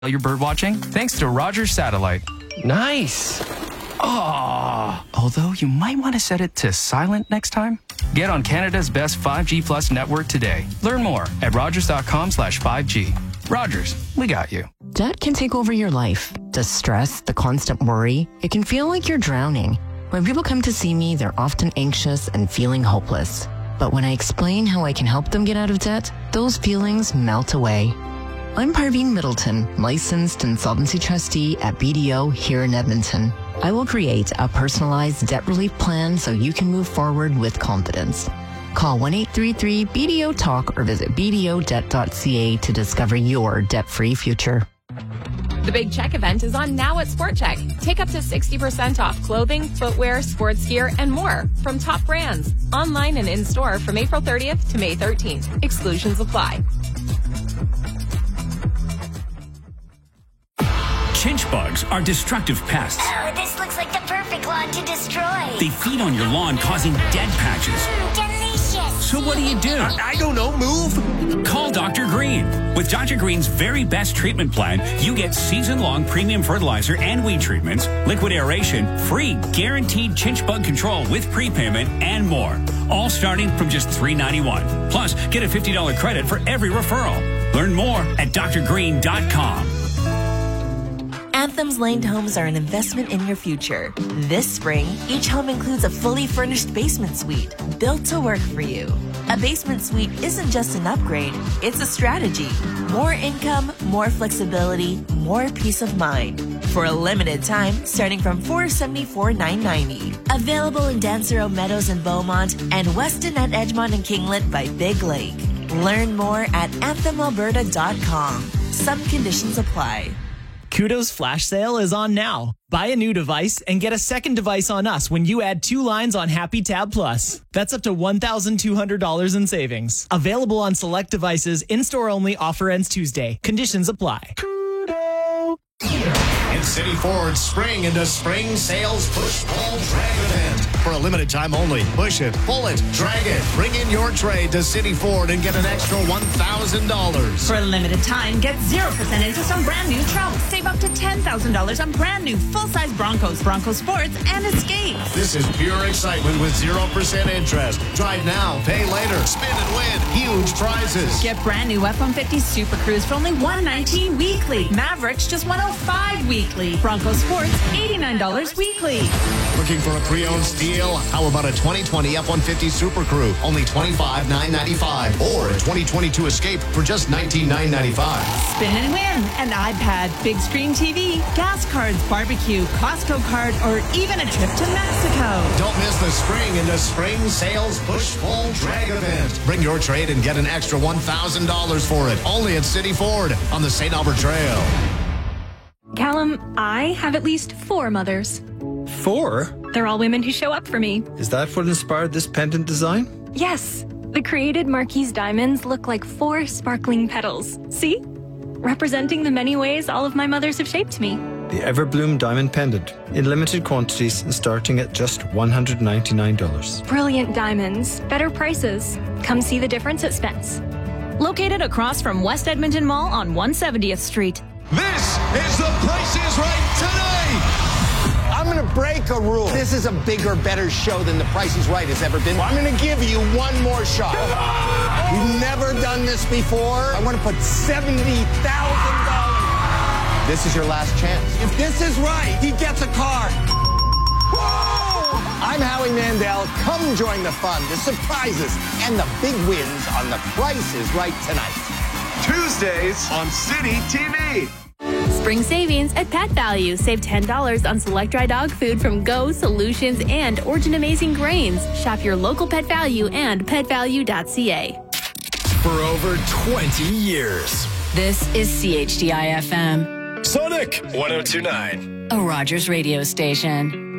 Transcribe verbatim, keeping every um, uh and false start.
You're bird watching thanks to Rogers Satellite. Nice. Oh, although you might want to set it to silent next time. Get on Canada's best five G Plus network today. Learn more at rogers.com slash 5G. Rogers, we got you. Debt can take over your life. The stress, the constant worry, it can feel like you're drowning. When people come to see me, they're often anxious and feeling hopeless. But when I explain how I can help them get out of debt, those feelings melt away. I'm Parveen Middleton, licensed insolvency trustee at B D O here in Edmonton. I will create a personalized debt relief plan so you can move forward with confidence. Call one eight three three B D O talk or visit b d o debt dot c a to discover your debt-free future. The Big Check event is on now at Sport Check. Take up to sixty percent off clothing, footwear, sports gear, and more from top brands. Online and in-store from April thirtieth to May thirteenth. Exclusions apply. Chinch bugs are destructive pests. Oh, this looks like the perfect lawn to destroy. They feed on your lawn, causing dead patches. Mm, delicious. So what do you do? I, I don't know, move. Call Doctor Green. With Doctor Green's very best treatment plan, you get season-long premium fertilizer and weed treatments, liquid aeration, free guaranteed chinch bug control with prepayment, and more. All starting from just three dollars and ninety-one cents. Plus, get a fifty dollars credit for every referral. Learn more at d r green dot com. Anthem's Laned Homes are an investment in your future. This spring, each home includes a fully furnished basement suite built to work for you. A basement suite isn't just an upgrade, it's a strategy. More income, more flexibility, more peace of mind. For a limited time, starting from four hundred seventy-four dollars and nine dollars and ninety cents. Available in Dancero Meadows and Beaumont and Weston at Edgemont and Kinglet by Big Lake. Learn more at anthem alberta dot com. Some conditions apply. Kudo's flash sale is on now. Buy a new device and get a second device on us when you add two lines on Happy Tab Plus. That's up to one thousand two hundred dollars in savings. Available on select devices, in-store only, offer ends Tuesday. Conditions apply. Kudo! In City Ford, spring into spring sales push, pull, drag event. For a limited time only. Push it, pull it, drag it. Bring in your trade to City Ford and get an extra one thousand dollars. For a limited time, get zero percent interest on brand new Trump. Save up to ten thousand dollars on brand new full-size Broncos, Bronco Sports, and Escapes. This is pure excitement with zero percent interest. Drive now, pay later, spin and win. Huge prizes. Get brand new F one fifty Super Cruise for only one hundred nineteen dollars weekly. Mavericks just one hundred five dollars weekly. Bronco Sports, eighty-nine dollars weekly. Looking for a pre-owned steal? How about a twenty twenty F one fifty Super Crew? Only twenty-five thousand nine hundred ninety-five dollars. Or a twenty twenty-two Escape for just nineteen thousand nine hundred ninety-five dollars. Spin and win an iPad, big screen T V, gas cards, barbecue, Costco card, or even a trip to Mexico. Don't miss the spring into spring sales push pull drag event. Bring your trade and get an extra one thousand dollars for it. Only at City Ford on the Saint Albert Trail. Callum, I have at least four mothers. Four? They're all women who show up for me. Is that what inspired this pendant design? Yes. The created Marquise diamonds look like four sparkling petals. See? Representing the many ways all of my mothers have shaped me. The Everbloom Diamond Pendant, in limited quantities and starting at just one hundred ninety-nine dollars. Brilliant diamonds, better prices. Come see the difference at Spence. Located across from West Edmonton Mall on one hundred seventieth Street. This is The Price is Right tonight. I'm going to break a rule. This is a bigger, better show than The Price is Right has ever been. I'm going to give you one more shot. We've never done this before. I want to put seventy thousand dollars. This is your last chance. If this is right, he gets a car. Whoa! I'm Howie Mandel. Come join the fun, the surprises, and the big wins on The Price is Right tonight. Tuesdays on City T V. Spring savings at Pet Value. Save ten dollars on select dry dog food from Go, Solutions, and Origin Amazing Grains. Shop your local Pet Value and pet value dot c a. For over twenty years. This is C H D I F M. Sonic one oh two point nine. A Rogers radio station.